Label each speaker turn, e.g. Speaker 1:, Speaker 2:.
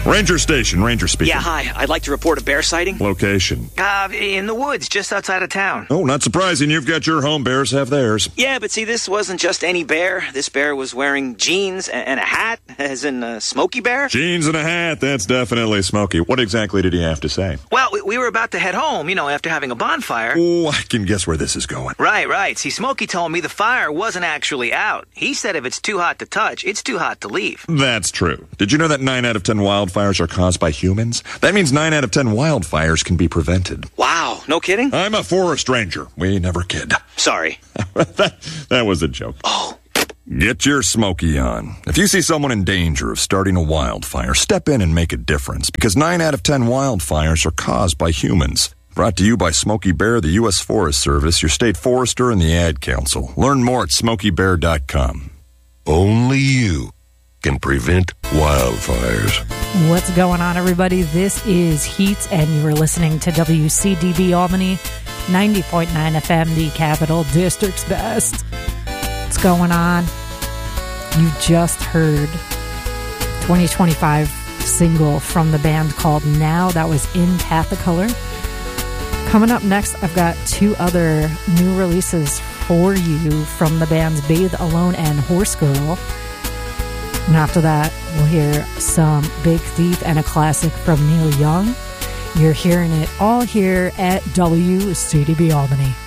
Speaker 1: Ranger Station, Ranger speaking.
Speaker 2: Yeah, hi. I'd like to report a bear sighting.
Speaker 1: Location.
Speaker 2: In the woods, just outside of town.
Speaker 1: Oh, not surprising. You've got your home. Bears have theirs.
Speaker 2: Yeah, but see, this wasn't just any bear. This bear was wearing jeans and a hat, as in Smokey Bear.
Speaker 1: Jeans and a hat. That's definitely Smokey. What exactly did he have to say?
Speaker 2: Well, we were about to head home, after having a bonfire.
Speaker 1: Oh, I can guess where this is going.
Speaker 2: Right. See, Smokey told me the fire wasn't actually out. He said if it's too hot to touch, it's too hot to leave.
Speaker 1: That's true. Did you know that 9 out of 10 wildfires are caused by humans? That means 9 out of 10 wildfires can be prevented.
Speaker 2: Wow, no kidding?
Speaker 1: I'm a forest ranger. We never kid.
Speaker 2: Sorry.
Speaker 1: that was a joke.
Speaker 2: Oh.
Speaker 1: Get your Smokey on. If you see someone in danger of starting a wildfire, step in and make a difference, because 9 out of 10 wildfires are caused by humans. Brought to you by Smokey Bear, the U.S. Forest Service, your state forester, and the Ad Council. Learn more at SmokeyBear.com.
Speaker 3: Only you can prevent wildfires.
Speaker 4: What's going on, everybody? This is Heat, and you are listening to WCDB Albany, 90.9 FM, the Capital District's best. What's going on? You just heard 2025 single from the band called Now. That was In Tathacolor. Coming up next, I've got 2 other new releases for you from the bands Bathe Alone and Horse Girl. And after that, we'll hear some Big Thief and a classic from Neil Young. You're hearing it all here at WCDB Albany.